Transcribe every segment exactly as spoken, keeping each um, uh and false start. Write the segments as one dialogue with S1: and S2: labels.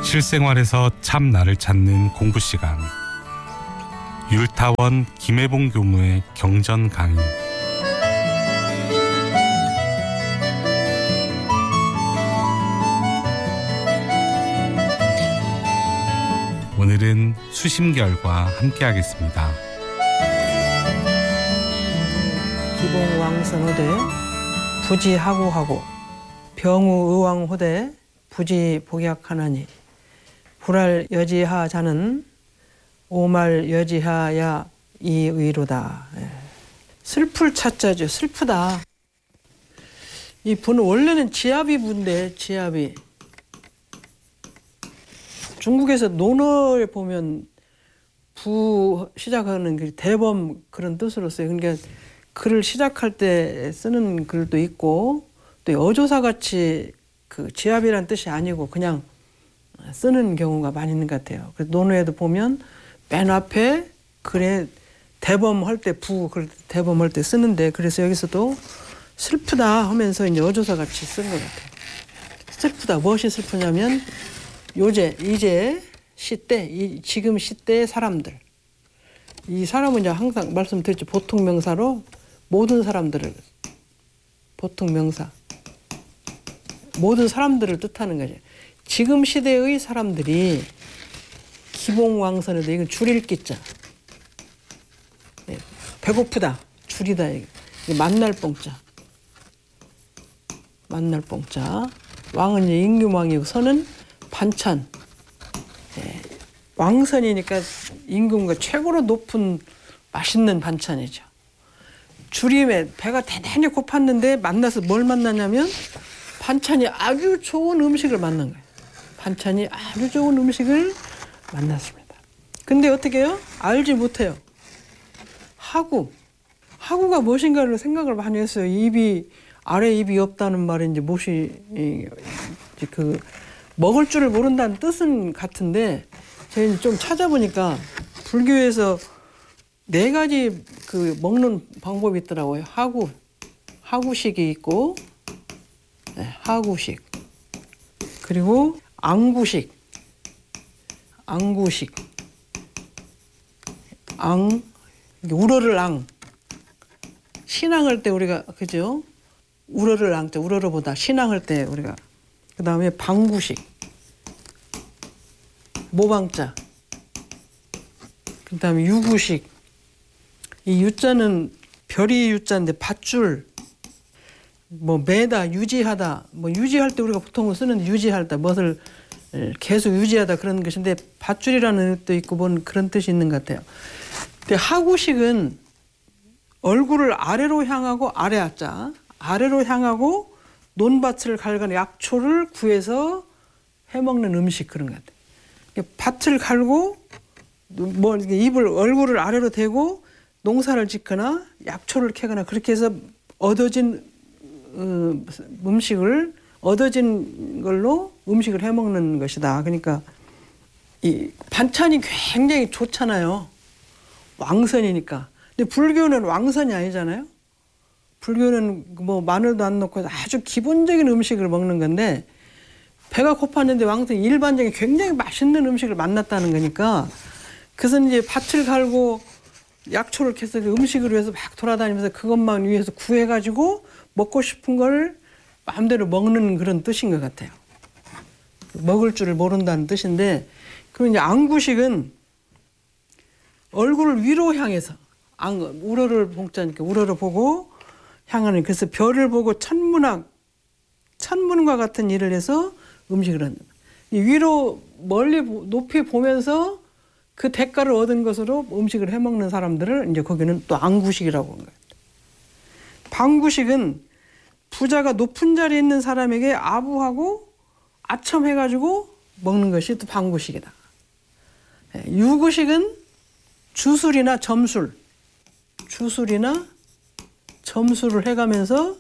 S1: 실생활에서 참 나를 찾는 공부 시간. 율타원 김혜봉 교무의 경전 강의. 오늘은 수심결과 함께하겠습니다.
S2: 기봉왕선호대 부지하고하고 병우의왕호대 부지복약하나니 불알 여지하 자는 오말 여지하야 이의로다. 예. 슬플 차자죠. 슬프다. 이 부는 원래는 지아비 부인데 지아비. 중국에서 논어에 보면 부 시작하는 그 대범 그런 뜻으로 써요. 그러니까 글을 시작할 때 쓰는 글도 있고 또 어조사 같이 그 지압이란 뜻이 아니고 그냥 쓰는 경우가 많이 있는 것 같아요. 그래서 논어에도 보면 맨 앞에 글에 대범할 때 부, 그럴 때 대범할 때 쓰는데 그래서 여기서도 슬프다 하면서 이제 어조사 같이 쓰는 것 같아요. 슬프다. 무엇이 슬프냐면 요제, 이제 시대, 이 지금 시대의 사람들. 이 사람은 이제 항상 말씀드렸죠. 보통 명사로 모든 사람들을 보통 명사 모든 사람들을 뜻하는 거죠. 지금 시대의 사람들이 기봉왕선에도 이건 줄일 기자. 네, 배고프다. 줄이다. 이거. 만날 뽕자. 만날 뽕자. 왕은 이제 임금왕이고 선은 반찬. 네, 왕선이니까 임금과 최고로 높은 맛있는 반찬이죠. 줄임에 배가 대단히 고팠는데 만나서 뭘 만나냐면 반찬이 아주 좋은 음식을 만난 거예요. 반찬이 아주 좋은 음식을 만났습니다. 근데 어떻게 해요? 알지 못해요. 하구. 하구가 무엇인가를 생각을 많이 했어요. 입이, 아래 입이 없다는 말인지 무엇이, 그, 먹을 줄을 모른다는 뜻은 같은데, 제가 좀 찾아보니까 불교에서 네 가지 그 먹는 방법이 있더라고요. 하구. 하구식이 있고, 네, 하구식. 그리고 앙구식. 앙구식. 앙, 우러를 앙. 신앙할 때 우리가, 그죠? 우러를 앙 때, 우러러보다 신앙할 때 우리가. 그 다음에 방구식. 모방자. 그 다음에 유구식. 이 유자는 별이 유자인데 밧줄. 뭐 매다, 유지하다. 뭐 유지할 때 우리가 보통 쓰는 유지하다. 무엇을 계속 유지하다 그런 것인데 밧줄이라는 뜻도 있고 뭔 그런 뜻이 있는 것 같아요. 근데 하구식은 얼굴을 아래로 향하고 아래 하자. 아래로 향하고 논밭을 갈간 약초를 구해서 해먹는 음식 그런 것 같아요. 밭을 갈고 뭐 입을 얼굴을 아래로 대고 농사를 짓거나 약초를 캐거나 그렇게 해서 얻어진 음식을 얻어진 걸로 음식을 해먹는 것이다. 그러니까 이 반찬이 굉장히 좋잖아요. 왕선이니까. 근데 불교는 왕선이 아니잖아요. 불교는 뭐 마늘도 안 넣고 아주 기본적인 음식을 먹는 건데 배가 고팠는데 왕선이 일반적인 굉장히 맛있는 음식을 만났다는 거니까 그래서 이제 밭을 갈고 약초를 캐서 그 음식을 위해서 막 돌아다니면서 그것만 위해서 구해가지고 먹고 싶은 걸 마음대로 먹는 그런 뜻인 것 같아요. 먹을 줄을 모른다는 뜻인데 그럼 이제 앙구식은 얼굴을 위로 향해서 앙, 우러를 봉자니까 우러를 보고 향하는 그래서 별을 보고 천문학 천문과 같은 일을 해서 음식을 한다. 위로 멀리 높이 보면서 그 대가를 얻은 것으로 음식을 해먹는 사람들을 이제 거기는 또 앙구식이라고 하는 거예요. 방구식은 부자가 높은 자리에 있는 사람에게 아부하고 아첨해가지고 먹는 것이 또 방구식이다. 유구식은 주술이나 점술, 주술이나 점술을 해가면서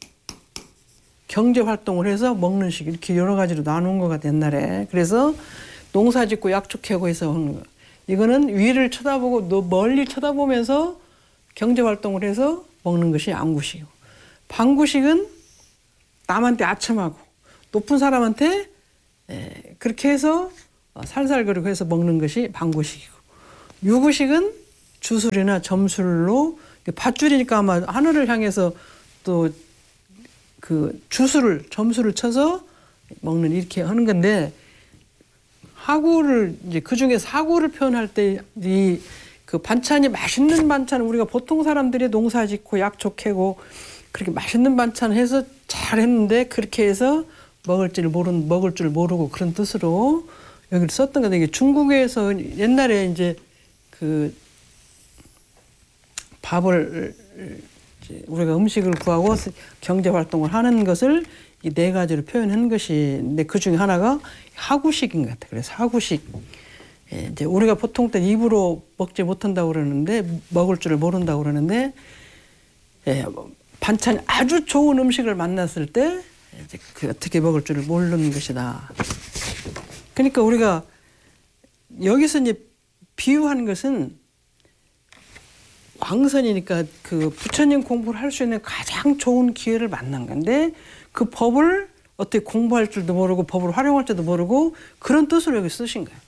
S2: 경제활동을 해서 먹는 식 이렇게 여러 가지로 나눈 것 같아 옛날에. 그래서 농사 짓고 약초 캐고 해서 하는 거. 이거는 위를 쳐다보고 너 멀리 쳐다보면서 경제활동을 해서 먹는 것이 앙구식이고 방구식은 남한테 아첨하고 높은 사람한테 그렇게 해서 살살거리고 해서 먹는 것이 방구식이고, 유구식은 주술이나 점술로, 밧줄이니까 아마 하늘을 향해서 또 그 주술을 점술을 쳐서 먹는, 이렇게 하는 건데, 하구를 이제 그 중에 사구를 표현할 때 이 그 반찬이 맛있는 반찬, 우리가 보통 사람들이 농사 짓고 약초 캐고 그렇게 맛있는 반찬 해서 잘했는데 그렇게 해서 먹을 줄 모르는, 먹을 줄 모르고 그런 뜻으로 여기를 썼던 건데, 이게 중국에서 옛날에 이제 그 밥을 이제 우리가 음식을 구하고 경제 활동을 하는 것을 이 네 가지로 표현한 것인데, 그 중에 하나가 하구식인 것 같아요. 그래서 하구식. 예, 이제 우리가 보통 때 입으로 먹지 못한다고 그러는데, 먹을 줄을 모른다고 그러는데, 예, 반찬이 아주 좋은 음식을 만났을 때 이제 그 어떻게 먹을 줄을 모르는 것이다. 그러니까 우리가 여기서 이제 비유한 것은 왕선이니까 그 부처님 공부를 할 수 있는 가장 좋은 기회를 만난 건데, 그 법을 어떻게 공부할 줄도 모르고 법을 활용할 줄도 모르고 그런 뜻으로 여기 쓰신 거예요.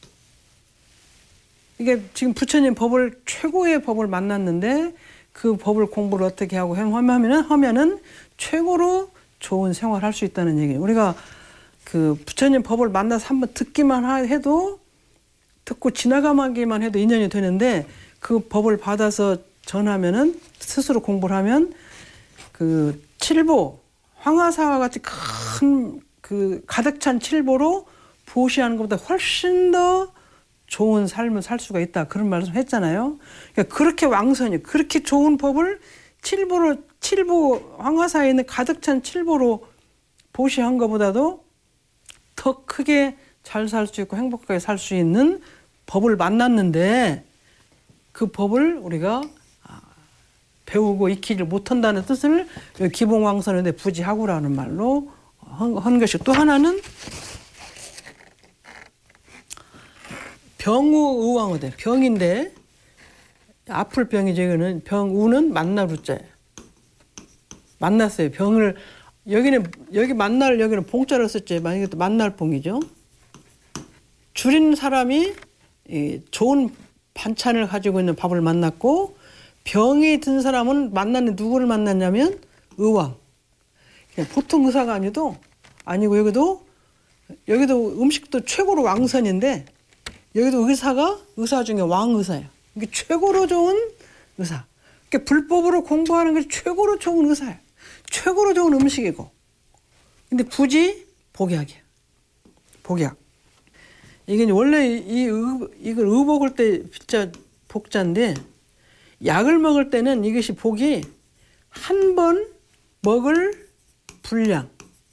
S2: 이게 지금 부처님 법을, 최고의 법을 만났는데 그 법을 공부를 어떻게 하고 하면은, 하면은 최고로 좋은 생활을 할 수 있다는 얘기예요. 우리가 그 부처님 법을 만나서 한번 듣기만 해도, 듣고 지나가기만 해도 인연이 되는데, 그 법을 받아서 전하면은, 스스로 공부를 하면 그 칠보, 황화사와 같이 큰 그 가득 찬 칠보로 보시하는 것보다 훨씬 더 좋은 삶을 살 수가 있다. 그런 말씀 했잖아요. 그러니까 그렇게 왕선이, 그렇게 좋은 법을 칠보로, 칠보, 황화사에 있는 가득 찬 칠보로 보시한 것보다도 더 크게 잘 살 수 있고 행복하게 살 수 있는 법을 만났는데, 그 법을 우리가 배우고 익히지 못한다는 뜻을 기봉왕선인데 부지하구라는 말로 한, 한 것이, 또 하나는 병우의왕어대, 병인데 아플 병이죠. 이거는 병우는 만날 우자예요. 만났어요. 병을, 여기는 여기 만날, 여기는 봉자를 썼죠. 만약에 또 만날 봉이죠. 줄인 사람이 이 좋은 반찬을 가지고 있는 밥을 만났고, 병이 든 사람은 만났는, 누구를 만났냐면 의왕. 그냥 보통 의사가 아니도 아니고, 여기도 여기도 음식도 최고로 왕선인데, 여기도 의사가 의사 중에 왕의사예요. 이게 최고로 좋은 의사. 그러니까 불법으로 공부하는 것이 최고로 좋은 의사예요. 최고로 좋은 음식이고. 근데 부지 복약이야. 복약. 이게 원래 이 의, 이걸 의복을 때 진짜 복자인데, 약을 먹을 때는 이것이 복이 한 번 먹을 분량,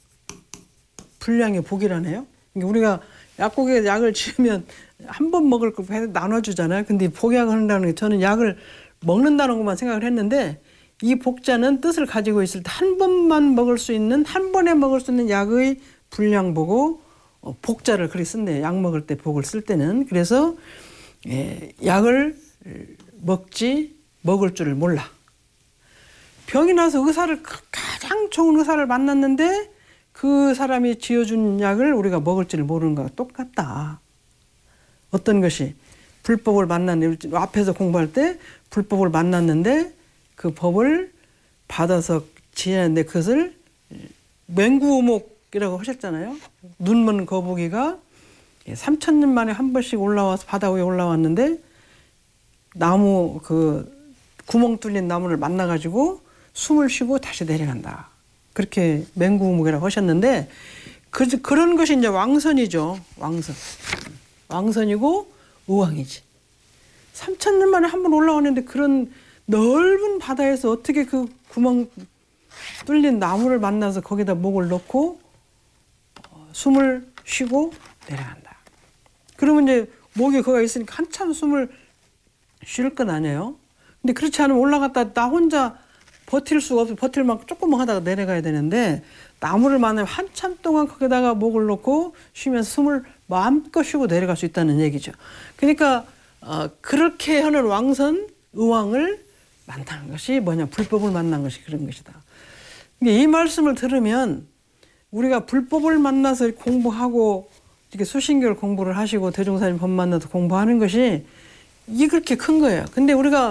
S2: 분량의 복이라네요. 그러니까 우리가 약국에 약을 지으면 한 번 먹을 거 나눠주잖아요. 근데 복약을 한다는 게, 저는 약을 먹는다는 것만 생각을 했는데, 이 복자는 뜻을 가지고 있을 때 한 번만 먹을 수 있는, 한 번에 먹을 수 있는 약의 분량 보고 어, 복자를 그렇게 쓴대요. 약 먹을 때 복을 쓸 때는. 그래서 예, 약을 먹지 먹을 줄을 몰라. 병이 나서 의사를, 가장 좋은 의사를 만났는데 그 사람이 지어준 약을 우리가 먹을 줄을 모르는 거와 똑같다. 어떤 것이 불법을 만났는데, 앞에서 공부할 때 불법을 만났는데 그 법을 받아서 지었는데 그것을 맹구우목이라고 하셨잖아요. 눈먼 거북이가 삼천 년 만에 한 번씩 올라와서 바다 위에 올라왔는데, 나무 그 구멍 뚫린 나무를 만나가지고 숨을 쉬고 다시 내려간다. 그렇게 맹구우목이라고 하셨는데, 그, 그런 것이 이제 왕선이죠. 왕선. 왕선이고 의왕이지. 삼천 년 만에 한 번 올라오는데, 그런 넓은 바다에서 어떻게 그 구멍 뚫린 나무를 만나서 거기다 목을 넣고 어, 숨을 쉬고 내려간다. 그러면 이제 목이 거기 있으니까 한참 숨을 쉴 건 아니에요. 근데 그렇지 않으면 올라갔다 나 혼자 버틸 수가 없어. 버틸 만큼 조금만 하다가 내려가야 되는데, 나무를 만나면 한참 동안 거기다가 목을 놓고 쉬면서 숨을 마음껏 쉬고 내려갈 수 있다는 얘기죠. 그러니까 어, 그렇게 하는 왕선, 의왕을 만나는 것이 뭐냐, 불법을 만난 것이 그런 것이다. 이 말씀을 들으면 우리가 불법을 만나서 공부하고 이렇게 수신교를 공부를 하시고 대종사님 법 만나서 공부하는 것이 이게 그렇게 큰 거예요. 근데 우리가